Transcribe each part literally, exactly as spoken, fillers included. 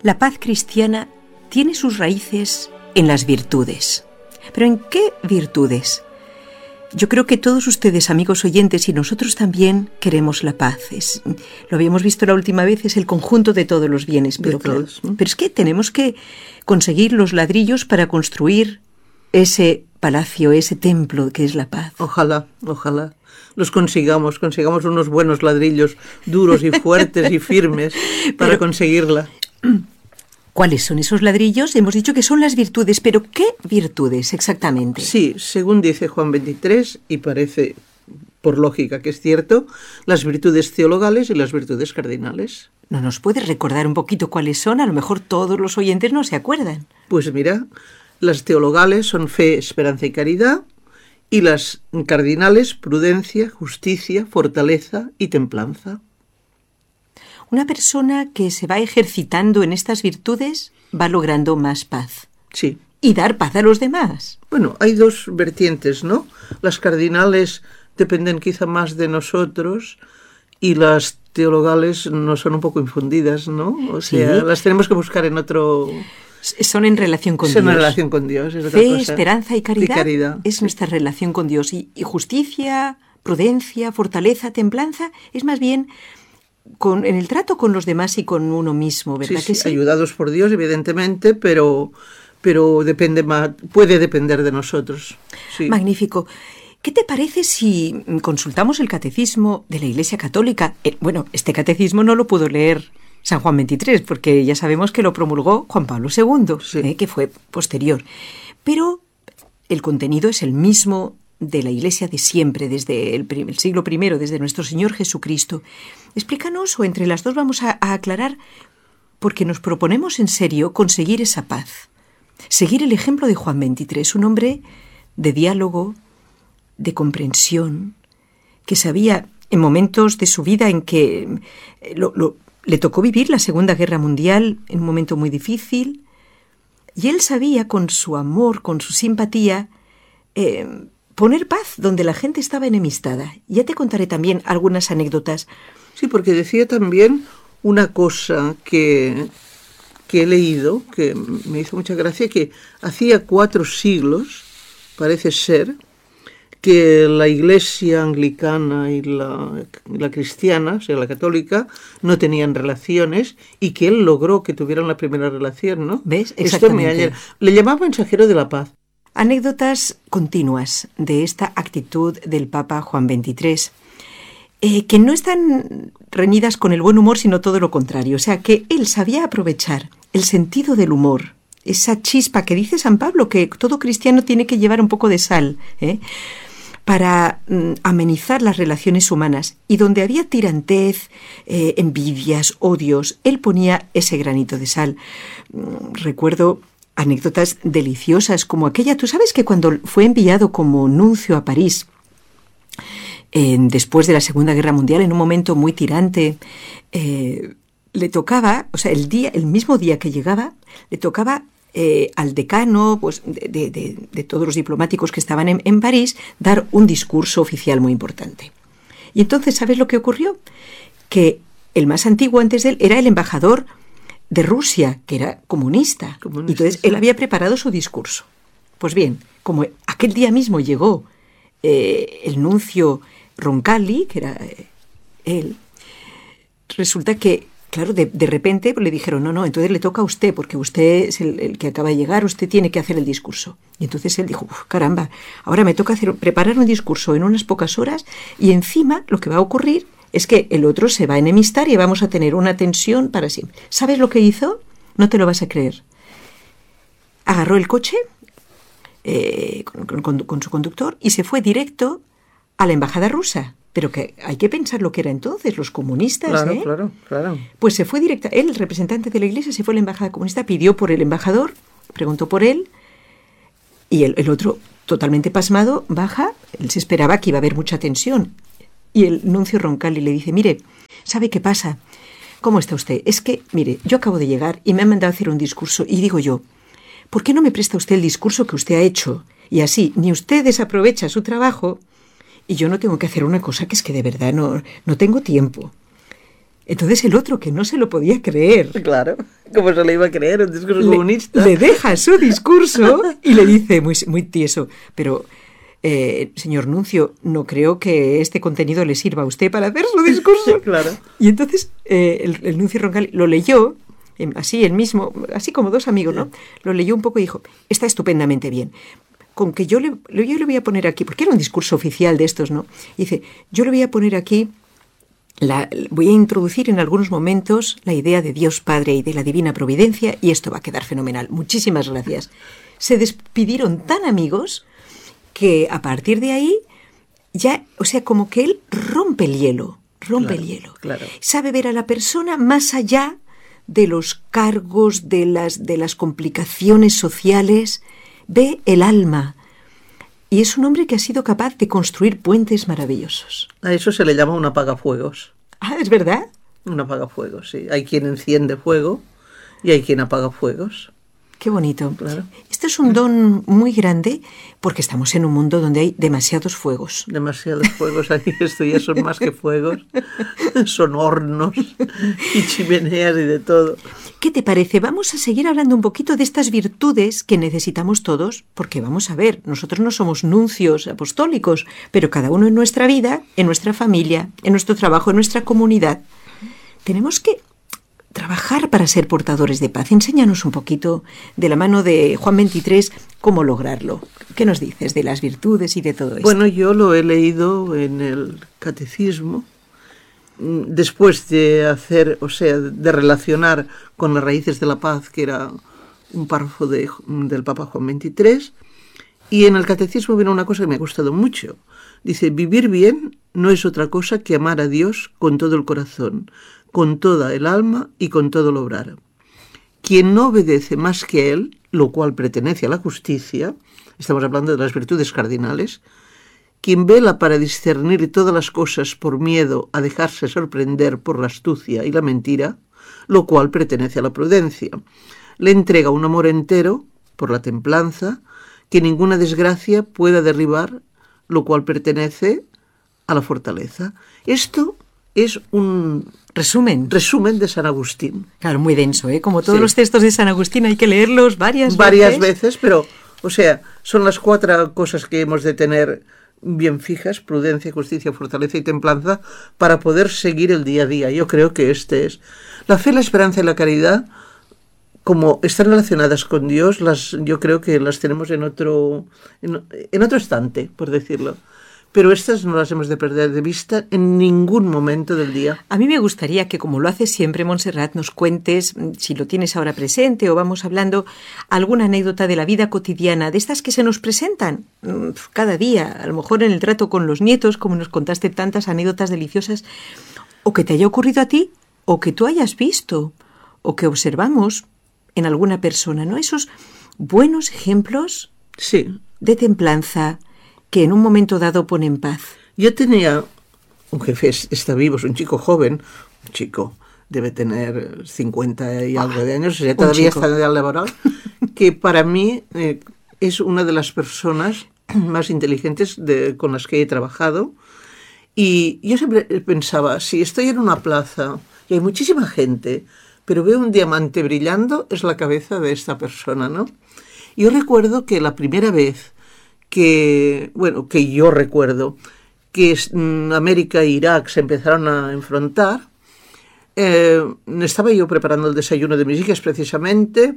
La paz cristiana tiene sus raíces en las virtudes. ¿Pero en qué virtudes? Yo creo que todos ustedes, amigos oyentes, y nosotros también queremos la paz. Es, lo habíamos visto la última vez, es el conjunto de todos los bienes. Pero, de todos, claro, ¿no? Pero es que tenemos que conseguir los ladrillos para construir ese palacio, ese templo que es la paz. Ojalá, ojalá los consigamos, consigamos unos buenos ladrillos duros y fuertes y firmes para pero, conseguirla. ¿Cuáles son esos ladrillos? Hemos dicho que son las virtudes, pero ¿qué virtudes exactamente? Sí, según dice Juan veintitrés, y parece por lógica que es cierto, las virtudes teologales y las virtudes cardinales. ¿No nos puedes recordar un poquito cuáles son? A lo mejor todos los oyentes no se acuerdan. Pues mira, las teologales son fe, esperanza y caridad, y las cardinales prudencia, justicia, fortaleza y templanza. Una persona que se va ejercitando en estas virtudes va logrando más paz. Sí. Y dar paz a los demás. Bueno, hay dos vertientes, ¿no? Las cardinales dependen quizá más de nosotros y las teologales no son un poco infundidas, ¿no? O sea, sí. Las tenemos que buscar en otro... Son en relación con son Dios. Son en relación con Dios, es otra Fe, cosa. esperanza y caridad, y caridad es sí. nuestra relación con Dios. Y, y justicia, prudencia, fortaleza, templanza, es más bien... Con, en el trato con los demás y con uno mismo, ¿verdad sí, que sí? sí? Ayudados por Dios, evidentemente, pero, pero depende más, puede depender de nosotros. Sí. Magnífico. ¿Qué te parece si consultamos el catecismo de la Iglesia Católica? Eh, bueno, este catecismo no lo pudo leer San Juan veintitrés, porque ya sabemos que lo promulgó Juan Pablo segundo, sí. eh, que fue posterior. Pero el contenido es el mismo de la Iglesia de siempre, desde el, el siglo primero, desde nuestro Señor Jesucristo. Explícanos, o entre las dos vamos a, a aclarar, porque nos proponemos en serio conseguir esa paz. Seguir el ejemplo de Juan veintitrés, un hombre de diálogo, de comprensión, que sabía en momentos de su vida en que lo, lo, le tocó vivir la Segunda Guerra Mundial, en un momento muy difícil, y él sabía con su amor, con su simpatía, eh, poner paz donde la gente estaba enemistada. Ya te contaré también algunas anécdotas. Sí, porque decía también una cosa que, que he leído, que me hizo mucha gracia, que hacía cuatro siglos, parece ser, que la Iglesia anglicana y la, la cristiana, o sea, la católica, no tenían relaciones y que él logró que tuvieran la primera relación, ¿no? ¿Ves? Exactamente. Esto me, le llamaba mensajero de la paz. Anécdotas continuas de esta actitud del Papa Juan veintitrés, eh, que no están reñidas con el buen humor, sino todo lo contrario. O sea, que él sabía aprovechar el sentido del humor, esa chispa que dice San Pablo, que todo cristiano tiene que llevar un poco de sal, ¿eh? para mm, amenizar las relaciones humanas. Y donde había tirantez, eh, envidias, odios, él ponía ese granito de sal. Mm, recuerdo anécdotas deliciosas como aquella. Tú sabes que cuando fue enviado como nuncio a París, eh, después de la Segunda Guerra Mundial, en un momento muy tirante, eh, le tocaba, o sea, el día, el mismo día que llegaba, le tocaba eh, al decano, pues, de, de, de, de todos los diplomáticos que estaban en, en París, dar un discurso oficial muy importante. Y entonces, ¿sabes lo que ocurrió? Que el más antiguo antes de él era el embajador de Rusia, que era comunista. comunista Entonces, sí. él había preparado su discurso. Pues bien, como aquel día mismo llegó eh, el nuncio Roncalli, que era eh, él, resulta que, claro, de, de repente le dijeron, no, no, entonces le toca a usted, porque usted es el, el que acaba de llegar, usted tiene que hacer el discurso. Y entonces él dijo, caramba, ahora me toca hacer, preparar un discurso en unas pocas horas, y encima lo que va a ocurrir es que el otro se va a enemistar y vamos a tener una tensión para siempre. ¿Sabes lo que hizo? No te lo vas a creer. Agarró el coche eh, con, con, con su conductor y se fue directo a la embajada rusa. Pero que hay que pensar lo que era entonces, los comunistas, claro, ¿eh? Claro, claro. Pues se fue directo, él, el representante de la iglesia, se fue a la embajada comunista, pidió por el embajador, preguntó por él, y el, el otro, totalmente pasmado, baja, él se esperaba que iba a haber mucha tensión. Y el nuncio Roncalli le dice, mire, ¿sabe qué pasa? ¿Cómo está usted? Es que, mire, yo acabo de llegar y me han mandado a hacer un discurso y digo yo, ¿por qué no me presta usted el discurso que usted ha hecho? Y así, ni usted desaprovecha su trabajo y yo no tengo que hacer una cosa que es que de verdad no, no tengo tiempo. Entonces el otro, que no se lo podía creer. Claro, ¿Cómo se le iba a creer un discurso le, comunista? Le deja su discurso y le dice muy, muy tieso, pero... Eh, señor Nuncio, no creo que este contenido le sirva a usted para hacer su discurso. Claro. Y entonces eh, el, el Nuncio Roncalli lo leyó, eh, así el mismo, así como dos amigos, ¿no? Lo leyó un poco y dijo, está estupendamente bien. Con que yo le, yo le voy a poner aquí, porque era un discurso oficial de estos, ¿no? Y dice, yo le voy a poner aquí, la, voy a introducir en algunos momentos la idea de Dios Padre y de la Divina Providencia y esto va a quedar fenomenal. Muchísimas gracias. Se despidieron tan amigos que a partir de ahí ya, o sea, como que él rompe el hielo, rompe claro, el hielo. Claro. Sabe ver a la persona más allá de los cargos, de las, de las complicaciones sociales, ve el alma. Y es un hombre que ha sido capaz de construir puentes maravillosos. A eso se le llama un apagafuegos. Ah, ¿es verdad? Un apagafuegos, sí. Hay quien enciende fuego y hay quien apaga fuegos. Qué bonito. Claro. Este es un don muy grande porque estamos en un mundo donde hay demasiados fuegos. Demasiados fuegos. Ahí esto ya son más que fuegos. Son hornos y chimeneas y de todo. ¿Qué te parece? Vamos a seguir hablando un poquito de estas virtudes que necesitamos todos, porque vamos a ver, nosotros no somos nuncios apostólicos, pero cada uno en nuestra vida, en nuestra familia, en nuestro trabajo, en nuestra comunidad, tenemos que trabajar para ser portadores de paz. Enséñanos un poquito, de la mano de Juan veintitrés, cómo lograrlo. ¿Qué nos dices de las virtudes y de todo esto? Bueno, yo lo he leído en el catecismo, después de hacer, o sea, de relacionar con las raíces de la paz, que era un párrafo de, del Papa Juan veintitrés, y en el catecismo viene una cosa que me ha gustado mucho. Dice, vivir bien no es otra cosa que amar a Dios con todo el corazón, con toda el alma y con todo el obrar. Quien no obedece más que Él, lo cual pertenece a la justicia, estamos hablando de las virtudes cardinales, quien vela para discernir todas las cosas por miedo a dejarse sorprender por la astucia y la mentira, lo cual pertenece a la prudencia, le entrega un amor entero por la templanza, que ninguna desgracia pueda derribar, lo cual pertenece a la fortaleza. Esto es un resumen resumen de San Agustín. Claro, muy denso, ¿eh? Como todos sí. los textos de San Agustín hay que leerlos varias, varias veces. veces, pero, o sea, son las cuatro cosas que hemos de tener bien fijas: prudencia, justicia, fortaleza y templanza, para poder seguir el día a día. Yo creo que este es la fe, la esperanza y la caridad. Como están relacionadas con Dios, las, yo creo que las tenemos en otro, en, en otro estante, por decirlo. Pero estas no las hemos de perder de vista en ningún momento del día. A mí me gustaría que, como lo haces siempre, Montserrat, nos cuentes, si lo tienes ahora presente o vamos hablando, alguna anécdota de la vida cotidiana, de estas que se nos presentan cada día, a lo mejor en el trato con los nietos, como nos contaste tantas anécdotas deliciosas, o que te haya ocurrido a ti, o que tú hayas visto, o que observamos en alguna persona, ¿no? Esos buenos ejemplos sí. de templanza que en un momento dado ponen paz. Yo tenía un jefe, está vivo, es un chico joven, un chico, debe tener cincuenta y algo de años, o sea, todavía está en edad laboral, que para mí eh, es una de las personas más inteligentes de, con las que he trabajado. Y yo siempre pensaba, si estoy en una plaza y hay muchísima gente, pero veo un diamante brillando, es la cabeza de esta persona, ¿no? Yo recuerdo que la primera vez que, bueno, que yo recuerdo que América e Irak se empezaron a enfrentar, eh, estaba yo preparando el desayuno de mis hijas precisamente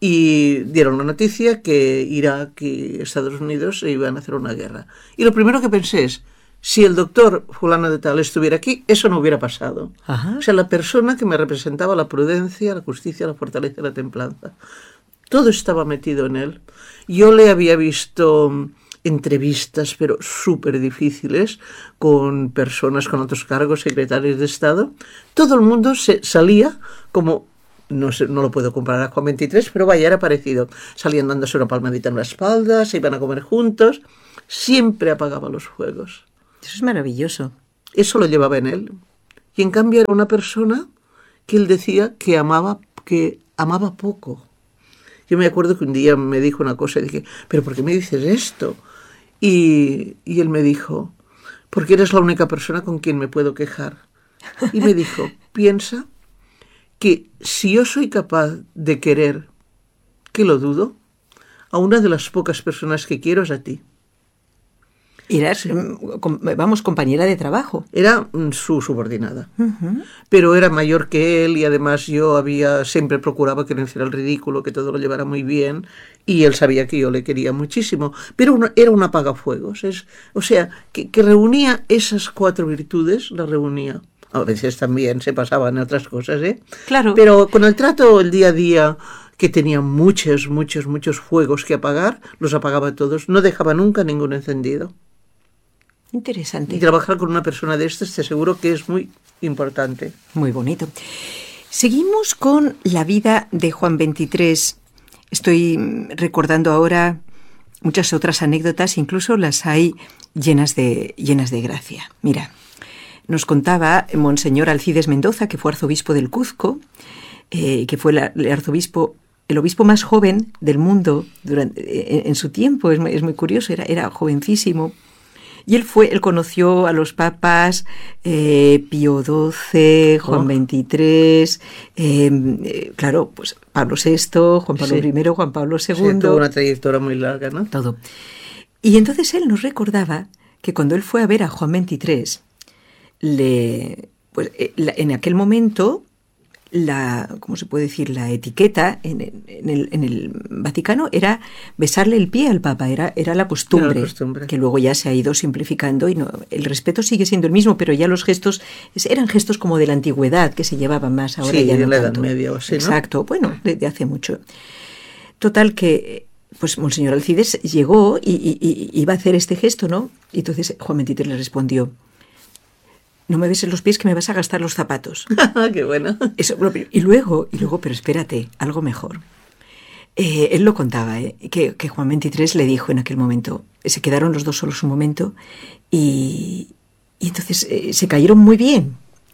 y dieron la noticia que Irak y Estados Unidos se iban a hacer una guerra. Y lo primero que pensé es, si el doctor fulano de tal estuviera aquí, eso no hubiera pasado. Ajá. O sea, la persona que me representaba la prudencia, la justicia, la fortaleza y la templanza. Todo estaba metido en él. Yo le había visto entrevistas, pero súper difíciles, con personas con otros cargos, secretarios de Estado. Todo el mundo se salía como, no sé, no lo puedo comparar a Juan veintitrés, pero vaya, era parecido. Salían dándose una palmadita en la espalda, se iban a comer juntos, siempre apagaba los fuegos. Eso es maravilloso. Eso lo llevaba en él. Y en cambio era una persona que él decía que amaba, que amaba poco. Yo me acuerdo que un día me dijo una cosa y dije, ¿pero por qué me dices esto? Y, y él me dijo, porque eres la única persona con quien me puedo quejar. Y me dijo, piensa que si yo soy capaz de querer, que lo dudo, a una de las pocas personas que quiero es a ti. Eras, vamos, compañera de trabajo. Era su subordinada. Uh-huh. Pero era mayor que él y además yo había siempre procuraba que no hiciera el ridículo, que todo lo llevara muy bien, y él sabía que yo le quería muchísimo. Pero una, era un apagafuegos. Es, o sea, que, que reunía esas cuatro virtudes, las reunía. A veces también se pasaban en otras cosas, ¿eh? Claro. Pero con el trato, el día a día, que tenía muchos, muchos, muchos fuegos que apagar, los apagaba todos. No dejaba nunca ninguno encendido. Interesante. Y trabajar con una persona de estas te aseguro que es muy importante. Muy bonito. Seguimos con la vida de Juan veintitrés. Estoy recordando ahora muchas otras anécdotas, incluso las hay llenas de, llenas de gracia. Mira, nos contaba Monseñor Alcides Mendoza, que fue arzobispo del Cuzco, eh, que fue la, el arzobispo, el obispo más joven del mundo durante, en, en su tiempo. Es muy, es muy curioso, era, era jovencísimo. Y él fue, él conoció a los papas eh, Pío doce, Juan veintitrés, eh, eh, claro, pues Pablo sexto, Juan Pablo sí. primero, Juan Pablo segundo. Sí, tuvo una trayectoria muy larga, ¿no? Todo. Y entonces él nos recordaba que cuando él fue a ver a Juan veintitrés, le, pues, en aquel momento, la, ¿cómo se puede decir? La etiqueta en, en, el, en el Vaticano era besarle el pie al Papa, era, era la costumbre, era la costumbre, que luego ya se ha ido simplificando y no, el respeto sigue siendo el mismo, pero ya los gestos eran gestos como de la antigüedad que se llevaban más ahora sí, ya no la tanto. Edad Media o así, ¿no? Exacto, bueno, de, de hace mucho. Total que pues Monseñor Alcides llegó y, y, y iba a hacer este gesto, ¿no? Y entonces Juan veintitrés le respondió: no me beses los pies que me vas a gastar los zapatos. ¡Qué bueno! Eso, y luego, y luego, pero espérate, algo mejor. Eh, él lo contaba, eh, que, que Juan veintitrés le dijo en aquel momento, se quedaron los dos solos un momento y, y entonces eh, se cayeron muy bien.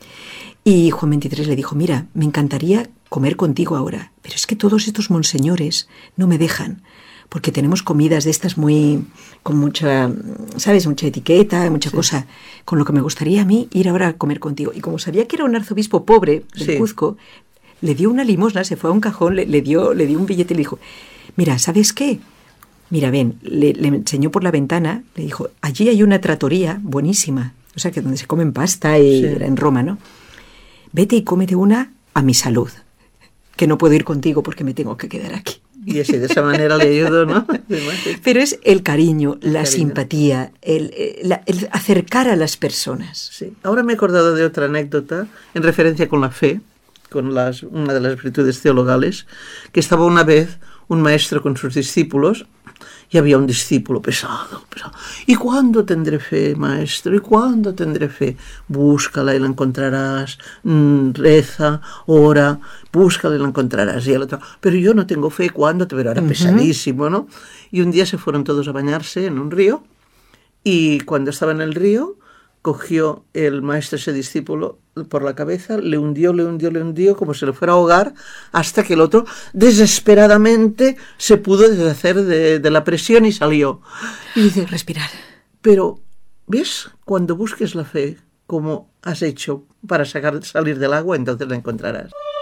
Y Juan veintitrés le dijo: mira, me encantaría comer contigo ahora, pero es que todos estos monseñores no me dejan, porque tenemos comidas de estas muy, con mucha, ¿sabes? Mucha etiqueta, mucha sí. cosa, con lo que me gustaría a mí ir ahora a comer contigo. Y como sabía que era un arzobispo pobre del sí. Cuzco, le dio una limosna, se fue a un cajón, le, le, dio, le dio un billete y le dijo: mira, ¿sabes qué? Mira, ven, le, le enseñó por la ventana, le dijo: allí hay una trattoria buenísima, o sea, que donde se comen pasta y sí. era en Roma, ¿no? Vete y cómete una a mi salud, que no puedo ir contigo porque me tengo que quedar aquí. Y así, de esa manera le ayudó, ¿no? Pero es el cariño, la cariño. simpatía, el, el, el acercar a las personas. Sí. Ahora me he acordado de otra anécdota en referencia con la fe, con las, una de las virtudes teologales, que estaba una vez un maestro con sus discípulos y había un discípulo pesado, pesado. ¿Y cuándo tendré fe, maestro? ¿Y cuándo tendré fe? Búscala y la encontrarás, mm, reza, ora, búscala y la encontrarás. Y el otro: pero yo no tengo fe, ¿cuándo? Pero era uh-huh. pesadísimo, ¿no? Y un día se fueron todos a bañarse en un río y cuando estaba en el río cogió el maestro ese discípulo por la cabeza, le hundió, le hundió, le hundió, como si le fuera a ahogar, hasta que el otro desesperadamente se pudo deshacer de, de la presión y salió. Y dice: respirar. Pero, ¿ves? Cuando busques la fe, como has hecho para sacar, salir del agua, entonces la encontrarás.